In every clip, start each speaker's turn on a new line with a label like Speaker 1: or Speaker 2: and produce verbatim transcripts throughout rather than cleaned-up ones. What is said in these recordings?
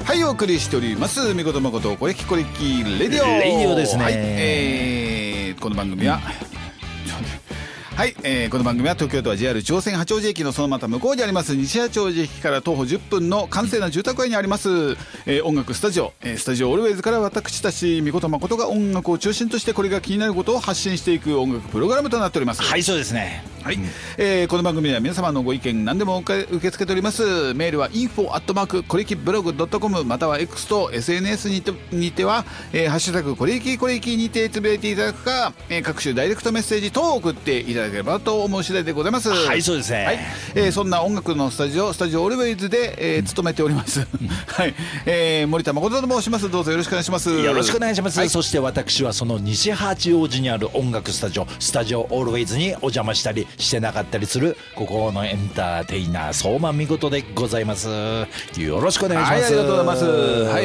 Speaker 1: はい、お送りしておりますみことまことこれきこれきレディオ
Speaker 2: レディオですね。
Speaker 1: はい、えー、この番組は、うん、はい、えー、この番組は東京都は ジェイアール 上線八王子駅のそのまた向こうにあります西八王子駅から徒歩じゅっぷんの閑静な住宅街にあります、えー、音楽スタジオ、えー、スタジオオルウェイズから私たちみことまことが音楽を中心としてこれが気になることを発信していく音楽プログラムとなっております。
Speaker 2: はい、そうですね。
Speaker 1: はい、えー、この番組では皆様のご意見何でも受け付けております。メールは インフォ アットマーク コレキブログ ドットコム または X と エスエヌエス にて、にては、えー、ハッシュタグコレキコレキにてつぶやいていただくか、えー、各種ダイレクトメッセージ等を送っていただければと思う次第でございます。
Speaker 2: はい、そうですね。
Speaker 1: はい、えー、そんな音楽のスタジオスタジオオルウェイズで、えー、勤めております、はい、えー、森田誠と申します。どうぞよろしくお願いします。
Speaker 2: よろしくお願いします、
Speaker 1: はい、
Speaker 2: そして私はその西八王子にある音楽スタジオスタジオオールウェイズにお邪魔したりしてなかったりするここのエンターテイナー相馬みことでございます。よろしくお願いします。
Speaker 1: はい、ありがとうございます。はい、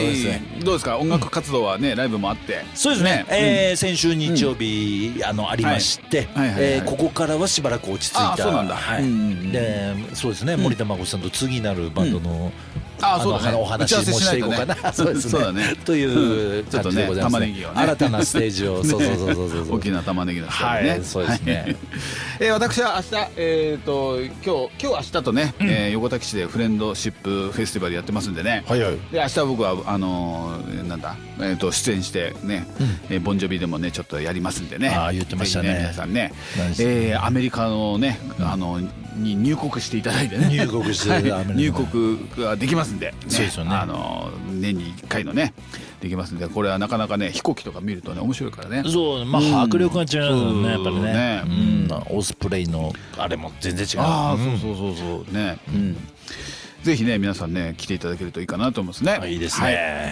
Speaker 1: どうですか、音楽活動はね、ライブもあって。
Speaker 2: そうですね、
Speaker 1: ね、
Speaker 2: えー
Speaker 1: うん、
Speaker 2: 先週日曜日、うん、あのありまして、はいはいはいはい、えー、ここからはしばらく落ち着いた。
Speaker 1: あ、そうなんだ、はい、うんうん、
Speaker 2: でそうですね、森田誠さんと次なるバンドの、うん、
Speaker 1: ああ、そうだね、
Speaker 2: お話もしていこうかな、ね、そうですね、そうだねという感じでございます、ね、
Speaker 1: ね、
Speaker 2: 新たなステージを、そうそうそうそうそう
Speaker 1: 大きな玉ねぎのステージね、はい、
Speaker 2: そうですね、はい、
Speaker 1: えー、私は明日、えー、と今日今日明日とね、うん、えー、横田基地でフレンドシップフェスティバルやってますんでね、はいはい、で明日僕はあのー、なんだ、えー、と出演してね、うん、えー、ボンジョビでもねちょっとやりますんでね、
Speaker 2: あ、言ってましたね、
Speaker 1: 皆さんね、えー、アメリカのね、うん、あのに入国していただいてね、
Speaker 2: 入国して、はい、
Speaker 1: 入国ができますんで、ね、
Speaker 2: そうですよね、
Speaker 1: あの年にいっかいのねできますんで、これはなかなかね飛行機とか見るとね面白いからね。
Speaker 2: そう、まあ、うん、迫力が違うもんね、やっぱりね、
Speaker 1: ね、
Speaker 2: うん、オスプレイのあれも全然違う。
Speaker 1: ああ、そうそうそうそうね、うん、ぜひね皆さんね来ていただけるといいかなと思いますね。
Speaker 2: いいですね、はい、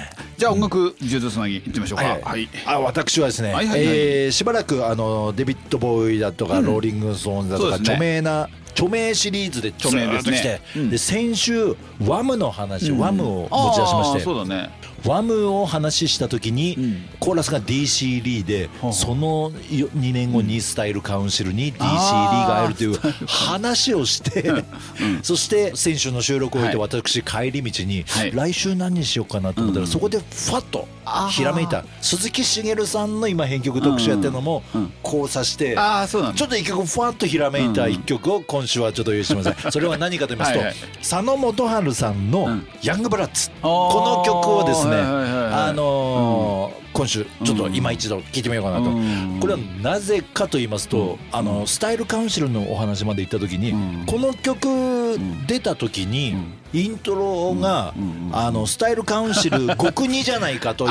Speaker 1: じゃあ音楽柔術つなぎいってみましょうか。はい、はい、
Speaker 2: あ、私はですね、はいはいはい、えー、しばらくあのデビッド・ボーイだとか、うん、ローリング・ストーンズだとか、ね、著名な著名シリーズでずっと来て、うん、で先週ワムの話、うん、ワムを持ち出しまして、
Speaker 1: そうだね、
Speaker 2: ワムを話した時に、うん、コーラスが ディーシー リーで、うん、そのにねんごにスタイルカウンシルに ディーシー リーが入るという話をして、うん、そして先週の収録を終えて、私帰り道に、はい、来週何にしようかなと思ったら、うん、そこでファッとひらめいた鈴木茂さんの今編曲特集やってるのも交差して、あ、そうなんだ、ちょっと一曲ファッとひらめいた一曲を今週はちょっと用意してください。それは何かと言いますとはい、はい、佐野元春さんのヤングブラッツ、うん、この曲をですね、あのーうん、今週ちょっと今一度聴いてみようかなと、うん、これはなぜかと言いますと、うん、あのスタイルカウンシルのお話まで行った時に、うん、この曲出た時に、うん、イントロが、うん、あのスタイルカウンシル極にじゃないかという、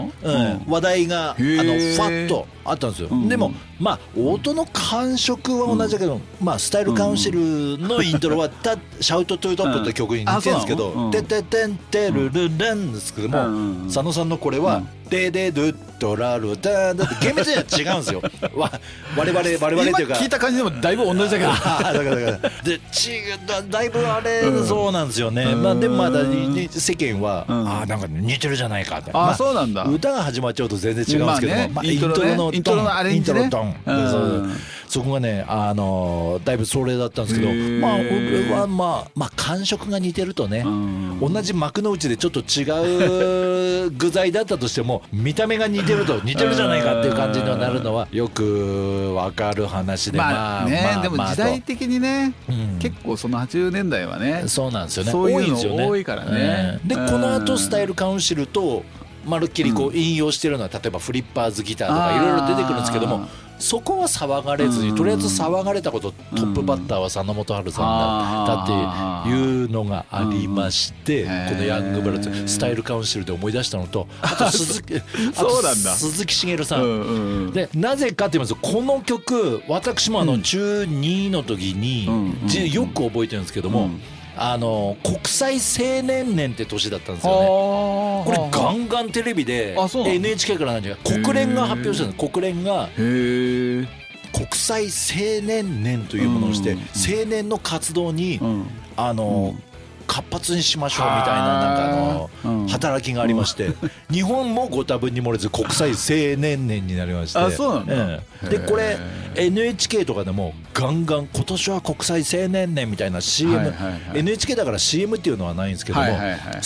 Speaker 2: うん、話題があのファッとあったんですよ、うん、でもまあ音の感触は同じだけど、うん、まあスタイルカウンシルのイントロはたシャウトトゥートップという曲に似てるんですけど、てててんてるるるんですけども、うん、佐野さんのこれは、うん、ででどっとらるだだって厳密には違うんですよ。わ我々我々というか
Speaker 1: 今聞いた感じでもだいぶ同じだけどだから
Speaker 2: だからでちだだいぶあれ、うん、そうなんですよね、うん、まあでもまだ世間は、うん、あなんか似てるじゃないかって、
Speaker 1: あ、まあ、そうなんだ、
Speaker 2: 歌が始まっちゃうと全然違うんですけども、まあね、まあ、イントロの
Speaker 1: イントロのアレンジね、
Speaker 2: イントロドン、うん、そこがね、あのー、だいぶそれだったんですけど、まあ俺はまあまあ感触が似てるとね、うん、同じ幕の内でちょっと違う具材だったとしても見た目が似てると似てるじゃないかっていう感じになるのはよくわかる話で、
Speaker 1: まあね、まあ、でも時代的にね、うん、結構そのはちじゅうねんだいはね、
Speaker 2: そうなんですよね、
Speaker 1: そういうの多いからね、
Speaker 2: でこの後スタイルカウンシルとまるっきりこう引用してるのは、例えばフリッパーズギターとかいろいろ出てくるんですけども、そこは騒がれずに、とりあえず騒がれたこと、トップバッターは佐野元春さんだったっていうのがありまして、このヤングブラッツスタイルカウンシルで思い出したのと、あと鈴木あと鈴木茂さんで、なぜかって言いますと、この曲私もあの中にの時によく覚えてるんですけども、あの国際青年年って年だったんですよね。これガンガンテレビで エヌエイチケー からなんじゃない国連が発表したんです。国連が国際青年年というものをして、青年の活動にあの活発にしましょうみたいな、なんかあの働きがありまして、日本もご多分に漏れず国際青年年になりまして、
Speaker 1: あ、そうなんだ、
Speaker 2: うん、でこれ エヌエイチケー とかでもガンガン今年は国際青年年みたいな シーエム、はいはいはい、エヌエイチケー だから シーエム っていうのはないんですけども、はいはいはい、